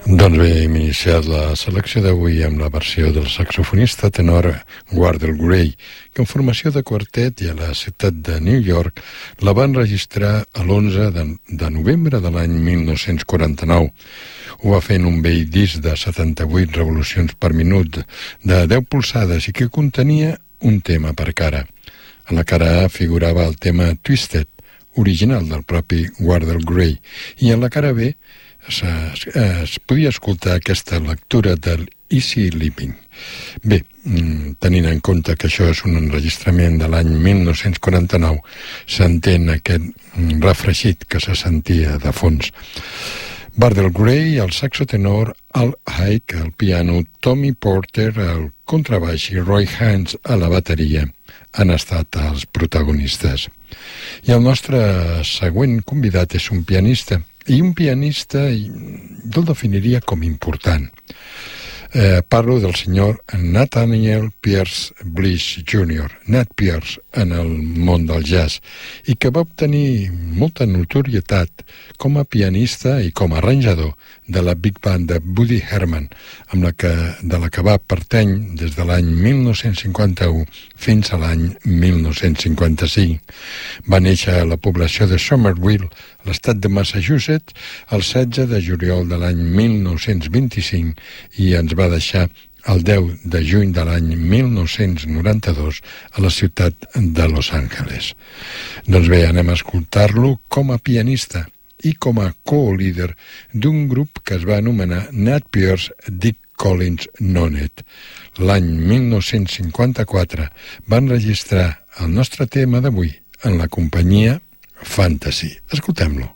Doncs bé, hem iniciat la selecció d'avui amb la versió del saxofonista tenor Wardell Gray, que en formació de quartet i a la ciutat de New York la van registrar l'11 de novembre de l'any 1949. Ho va fer en un vell disc de 78 revolucions per minut de 10 polsades i que contenia un tema per cara. En la cara A figurava el tema Twisted, original del propi Wardell Gray, i en la cara B es podia escoltar aquesta lectura del Easy Living. Bé, tenint en compte que això és un enregistrament de l'any 1949, s'entén aquest refreixit que se sentia de fons. Wardell Gray, el saxo tenor, Al Haig, al piano, Tommy Porter, al contrabaix i Roy Haynes a la bateria han estat els protagonistes. I el nostre següent convidat és un pianista, i un pianista jo el definiria com important. Parlo del senyor Nathaniel Pierce Bliss Jr., Nat Pierce en el món del jazz, i que va obtenir molta notorietat com a pianista i com a arranjador de la Big Band de Woody Herman, de la que va pertany des de l'any 1951 fins a l'any 1955. Va néixer a la població de Somerville, a l'estat de Massachusetts, el 16 de juliol de l'any 1925 i ens va deixar el 10 de juny de l'any 1992 a la ciutat de Los Angeles. Doncs bé, anem a escoltar-lo com a pianista i com a co-líder d'un grup que es va anomenar Nat Pierce Dick Collins Nonet. L'any 1954 van registrar el nostre tema d'avui en la companyia Fantasy. Escoltem-lo.